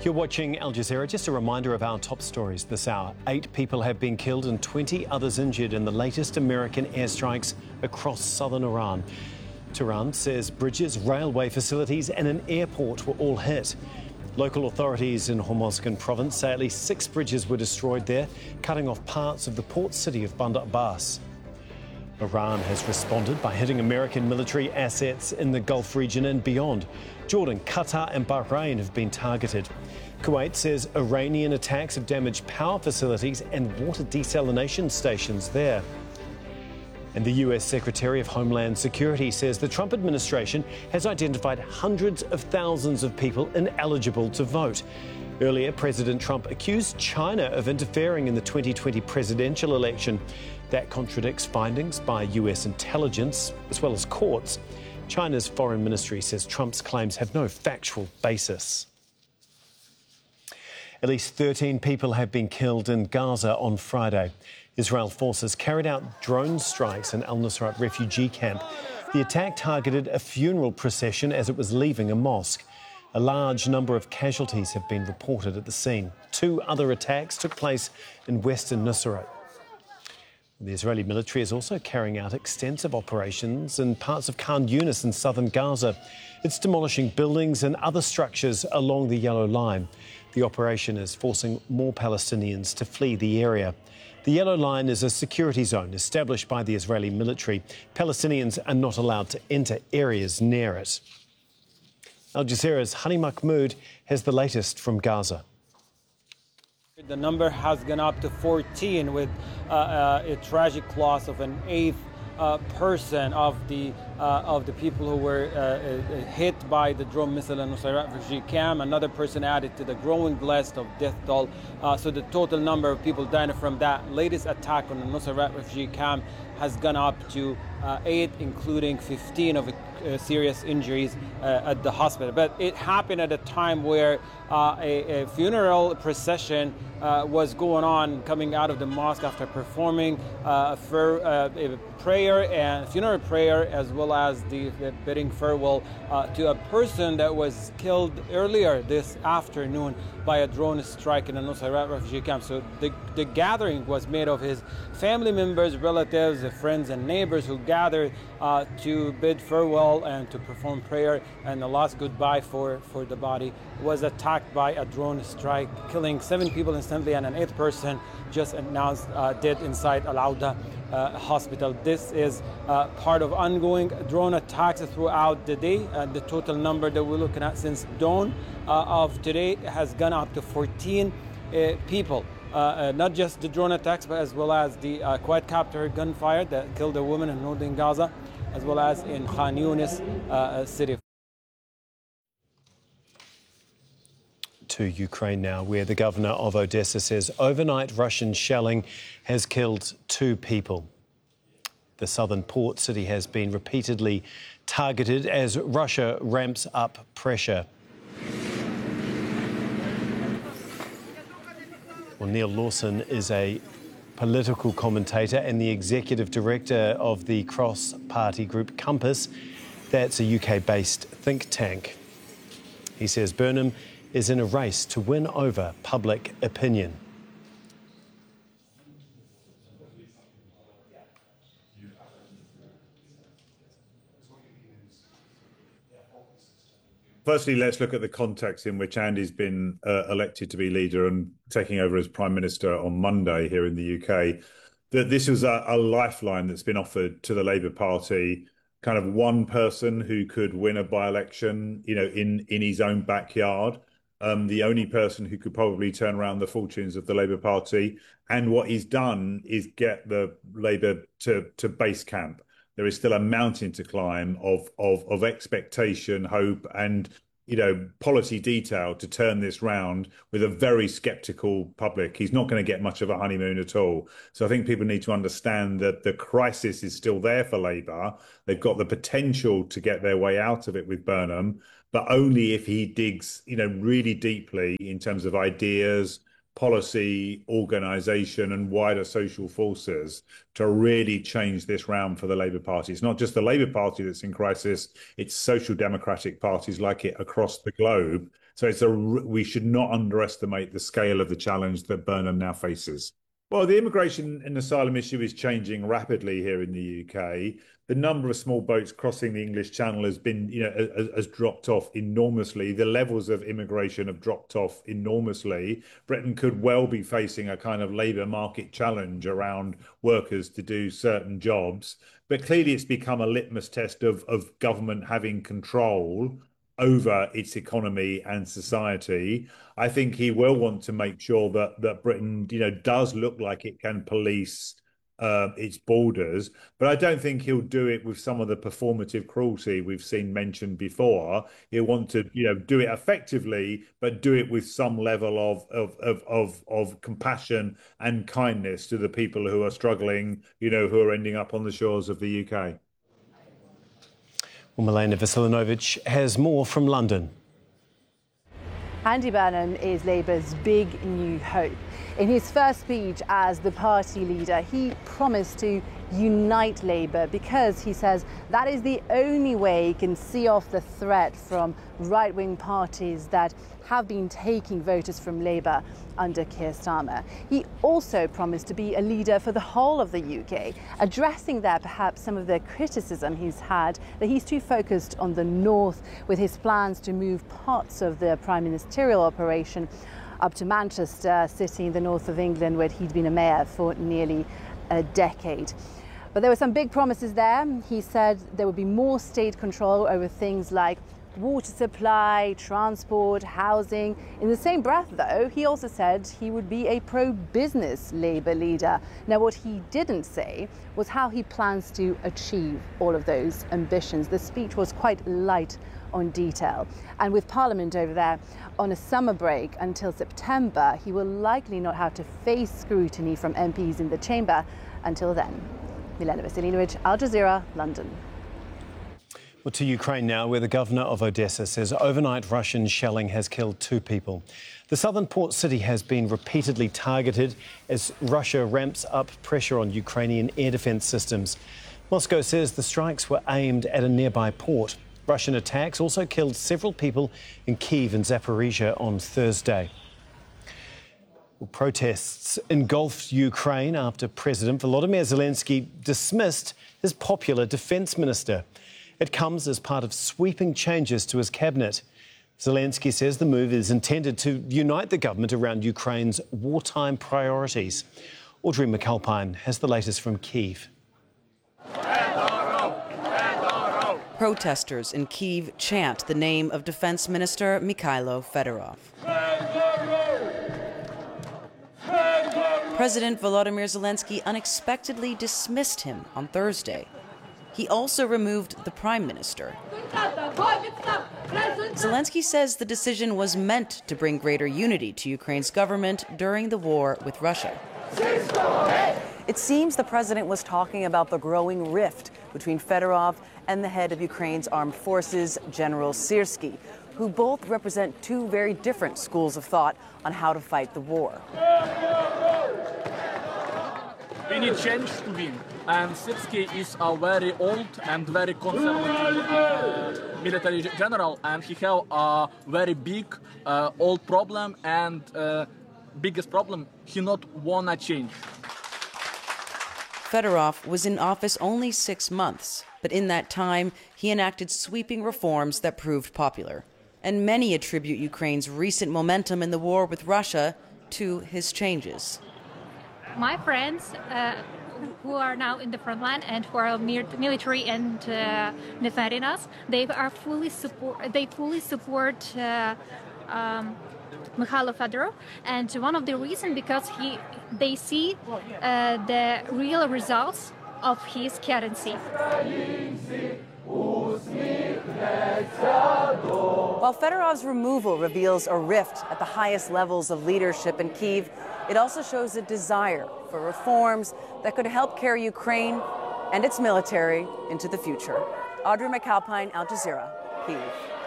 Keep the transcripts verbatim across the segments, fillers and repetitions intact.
You're watching Al Jazeera. Just a reminder of our top stories this hour. Eight people have been killed and twenty others injured in the latest American airstrikes across southern Iran. Tehran says bridges, railway facilities and an airport were all hit. Local authorities in Hormozgan province say at least six bridges were destroyed there, cutting off parts of the port city of Bandar Abbas. Iran has responded by hitting American military assets in the Gulf region and beyond. Jordan, Qatar and Bahrain have been targeted. Kuwait says Iranian attacks have damaged power facilities and water desalination stations there. And the U S Secretary of Homeland Security says the Trump administration has identified hundreds of thousands of people ineligible to vote. Earlier, President Trump accused China of interfering in the twenty twenty presidential election. That contradicts findings by U S intelligence as well as courts. China's foreign ministry says Trump's claims have no factual basis. At least thirteen people have been killed in Gaza on Friday. Israel forces carried out drone strikes in al-Nusrat refugee camp. The attack targeted a funeral procession as it was leaving a mosque. A large number of casualties have been reported at the scene. Two other attacks took place in western Nusrat. The Israeli military is also carrying out extensive operations in parts of Khan Yunis in southern Gaza. It's demolishing buildings and other structures along the Yellow Line. The operation is forcing more Palestinians to flee the area. The Yellow Line is a security zone established by the Israeli military. Palestinians are not allowed to enter areas near it. Al Jazeera's Hani Mahmoud has the latest from Gaza. The number has gone up to fourteen, with uh, uh, a tragic loss of an eighth uh, person of the uh, of the people who were uh, uh, hit by the drone missile in Nusayrat refugee camp. Another person added to the growing list of death toll. Uh, so the total number of people dying from that latest attack on the Nusayrat refugee camp has gone up to uh, eight, including fifteen of uh, serious injuries uh, at the hospital. But it happened at a time where uh, a, a funeral procession uh, was going on, coming out of the mosque after performing uh, for uh, a prayer and funeral prayer, as well as the, the bidding farewell uh, to a person that was killed earlier this afternoon by a drone strike in a Nusayrat refugee camp. So the, the gathering was made of his family members, relatives, friends and neighbors who gathered uh, to bid farewell and to perform prayer and the last goodbye for, for the body. Was attacked by a drone strike, killing seven people instantly, and an eighth person just announced uh, dead inside Al-Auda uh, hospital. This is uh, part of ongoing drone attacks throughout the day. Uh, the total number that we're looking at since dawn uh, of today has gone up to fourteen uh, people. Uh, uh, not just the drone attacks, but as well as the uh, quadcopter gunfire that killed a woman in northern Gaza, as well as in Khan Yunis uh, city. To Ukraine now, where the governor of Odessa says overnight Russian shelling has killed two people. The southern port city has been repeatedly targeted as Russia ramps up pressure. Well, Neil Lawson is a political commentator and the executive director of the cross-party group Compass. That's a U K-based think tank. He says Burnham is in a race to win over public opinion. Firstly, let's look at the context in which Andy's been uh, elected to be leader and taking over as Prime Minister on Monday here in the U K. That this was a, a lifeline that's been offered to the Labour Party, kind of one person who could win a by-election, you know, in, in his own backyard. Um, the only person who could probably turn around the fortunes of the Labour Party. And what he's done is get the Labour to, to base camp. There is still a mountain to climb of, of, of expectation, hope, and, you know, policy detail to turn this round with a very sceptical public. He's not going to get much of a honeymoon at all. So I think people need to understand that the crisis is still there for Labour. They've got the potential to get their way out of it with Burnham, but only if he digs, you know, really deeply in terms of ideas, policy, organisation and wider social forces to really change this round for the Labour Party. It's not just the Labour Party that's in crisis, it's social democratic parties like it across the globe So it's a, we should not underestimate the scale of the challenge that Burnham now faces. Well, the immigration and asylum issue is changing rapidly here in the U K. The number of small boats crossing the English Channel has been, you know, has, has dropped off enormously. The levels of immigration have dropped off enormously. Britain could well be facing a kind of labour market challenge around workers to do certain jobs. But clearly it's become a litmus test of, of government having control over its economy and society. I think he will want to make sure that that Britain, you know, does look like it can police uh, its borders, but I don't think he'll do it with some of the performative cruelty we've seen mentioned before. He'll want to, you know, do it effectively, but do it with some level of of of of, of compassion and kindness to the people who are struggling, you know, who are ending up on the shores of the U K. Well, Milena Veselinovic has more from London. Andy Burnham is Labour's big new hope. In his first speech as the party leader, he promised to unite Labour because he says that is the only way he can see off the threat from right-wing parties that have been taking voters from Labour under Keir Starmer. He also promised to be a leader for the whole of the U K, addressing there perhaps some of the criticism he's had that he's too focused on the north with his plans to move parts of the prime ministerial operation up to Manchester, city in the north of England where he'd been a mayor for nearly a decade. But there were some big promises there. He said there would be more state control over things like water supply, transport, housing. In the same breath, though, he also said he would be a pro-business Labour leader. Now, what he didn't say was how he plans to achieve all of those ambitions. The speech was quite light on detail. And with Parliament over there on a summer break until September, he will likely not have to face scrutiny from M Ps in the chamber until then. Milena Veselinovic, Al Jazeera, London. Well, to Ukraine now, where the governor of Odessa says overnight Russian shelling has killed two people. The southern port city has been repeatedly targeted as Russia ramps up pressure on Ukrainian air defence systems. Moscow says the strikes were aimed at a nearby port. Russian attacks also killed several people in Kyiv and Zaporizhia on Thursday. Well, protests engulfed Ukraine after President Volodymyr Zelensky dismissed his popular defence minister. It comes as part of sweeping changes to his cabinet. Zelensky says the move is intended to unite the government around Ukraine's wartime priorities. Audrey McAlpine has the latest from Kyiv. Protesters in Kyiv chant the name of Defense Minister Mikhailo Fedorov. President Volodymyr Zelensky unexpectedly dismissed him on Thursday. He also removed the prime minister. Zelensky says the decision was meant to bring greater unity to Ukraine's government during the war with Russia. It seems the president was talking about the growing rift between Fedorov and the head of Ukraine's armed forces, General Syrskyi, who both represent two very different schools of thought on how to fight the war. We need change to win, and Syrskyi is a very old and very conservative uh, military general, and he has a very big uh, old problem, and uh, biggest problem, he not wanna change. Fedorov was in office only six months, but in that time, he enacted sweeping reforms that proved popular. And many attribute Ukraine's recent momentum in the war with Russia to his changes. My friends uh, who are now in the front line and who are military and uh, defending us, they are fully support. They fully support uh, um, Mikhailo Fedorov, and one of the reasons because he they see uh, the real results of his candidacy. While Fedorov's removal reveals a rift at the highest levels of leadership in Kyiv, it also shows a desire for reforms that could help carry Ukraine and its military into the future. Audrey McAlpine, Al Jazeera, Kyiv.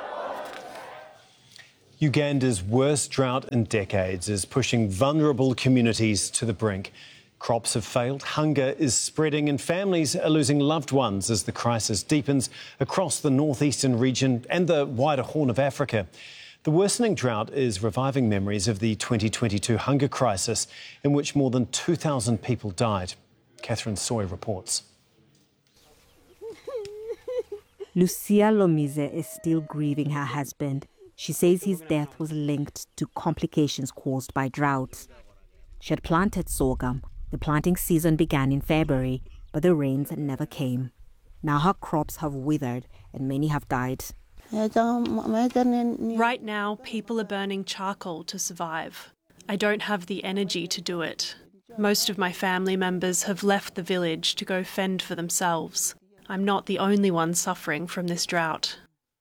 Uganda's worst drought in decades is pushing vulnerable communities to the brink. Crops have failed, hunger is spreading and families are losing loved ones as the crisis deepens across the northeastern region and the wider Horn of Africa. The worsening drought is reviving memories of the twenty twenty-two hunger crisis, in which more than two thousand people died. Catherine Soy reports. Lucia Lomize is still grieving her husband. She says his death was linked to complications caused by droughts. She had planted sorghum. The planting season began in February, but the rains never came. Now her crops have withered and many have died. Right now, people are burning charcoal to survive. I don't have the energy to do it. Most of my family members have left the village to go fend for themselves. I'm not the only one suffering from this drought.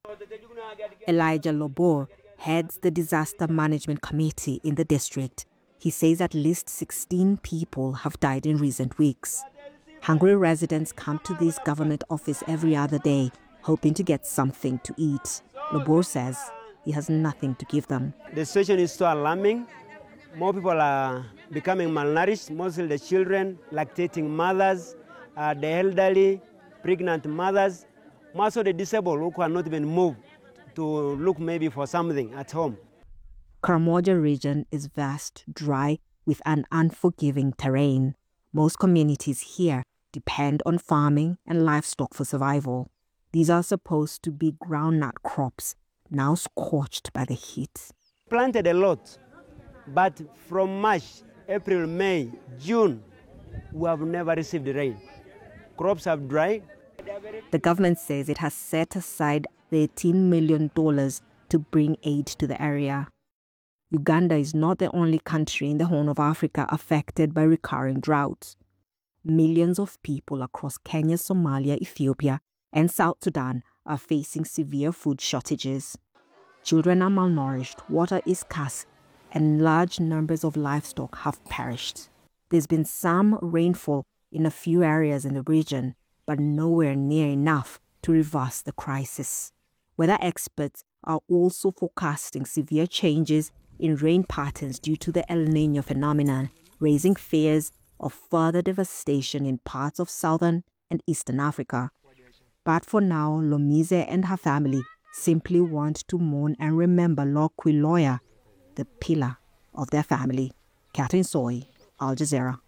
Elijah Lobor heads the Disaster Management Committee in the district. He says at least sixteen people have died in recent weeks. Hungry residents come to this government office every other day, hoping to get something to eat. Lobor says he has nothing to give them. The situation is so alarming. More people are becoming malnourished, mostly the children, lactating mothers, uh, the elderly, pregnant mothers, most of the disabled who cannot even move to look maybe for something at home. Karamoja region is vast, dry, with an unforgiving terrain. Most communities here depend on farming and livestock for survival. These are supposed to be groundnut crops, now scorched by the heat. Planted a lot, but from March, April, May, June, we have never received rain. Crops have dried. The government says it has set aside thirteen million dollars to bring aid to the area. Uganda is not the only country in the Horn of Africa affected by recurring droughts. Millions of people across Kenya, Somalia, Ethiopia, and South Sudan are facing severe food shortages. Children are malnourished, water is scarce, and large numbers of livestock have perished. There's been some rainfall in a few areas in the region, but nowhere near enough to reverse the crisis. Weather experts are also forecasting severe changes in rain patterns due to the El Niño phenomenon, raising fears of further devastation in parts of southern and eastern Africa. But for now, Lomize and her family simply want to mourn and remember Lokwi Loya, the pillar of their family. Catherine Soy, Al Jazeera.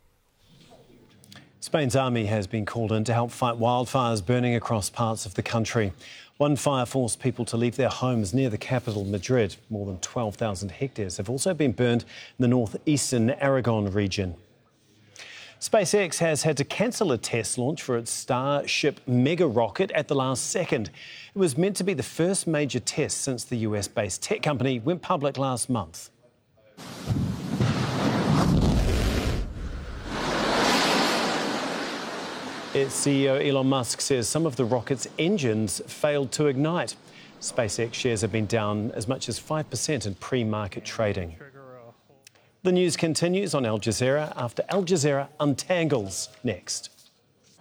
Spain's army has been called in to help fight wildfires burning across parts of the country. One fire forced people to leave their homes near the capital, Madrid. More than twelve thousand hectares have also been burned in the northeastern Aragon region. SpaceX has had to cancel a test launch for its Starship mega rocket at the last second. It was meant to be the first major test since the U S-based tech company went public last month. Its C E O Elon Musk says some of the rocket's engines failed to ignite. SpaceX shares have been down as much as five percent in pre-market trading. The news continues on Al Jazeera after Al Jazeera untangles next.